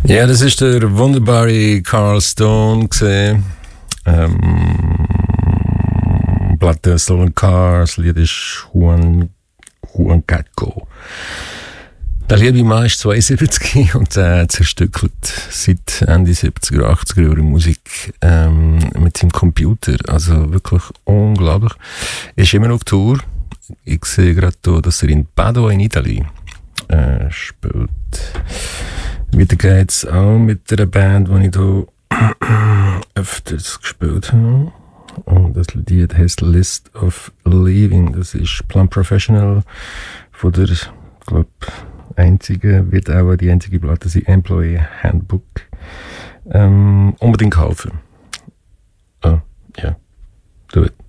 Ja, das ist der wunderbare Carl Stone gesehen. Platte Stolen Cars, das Lied ist Juan Gacko. Der liebe Mann ist 72 und zerstückelt seit Ende 70er, 80er Jahre Musik mit seinem Computer. Also wirklich unglaublich. Er ist immer noch auf Tour. Ich sehe gerade hier, dass er in Padua in Italien spielt. Weiter geht's auch mit einer Band, die ich hier öfters gespielt habe. Und das Lied heißt List of Leaving. Das ist Plum Professional von der, ich glaube, wird auch die einzige Platte sein, Employee Handbook. Unbedingt kaufen. Oh, ja, do it.